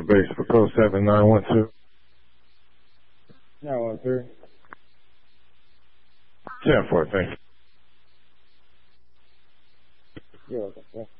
base for code 7912. 913. 10-4, thank you. You're welcome, sir.